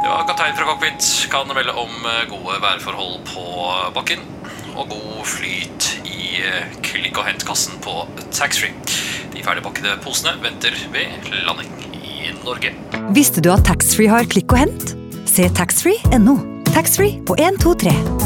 Ja, kaptein fra cockpit kan melde om gode værforhold på bakken og god flyt i klikk- og hentkassen på taxfree. De ferdigpakkede posene venter ved landing i Norge. Visste du at taxfree har klikk og hent? Se taxfree.no. Taxfree på 123.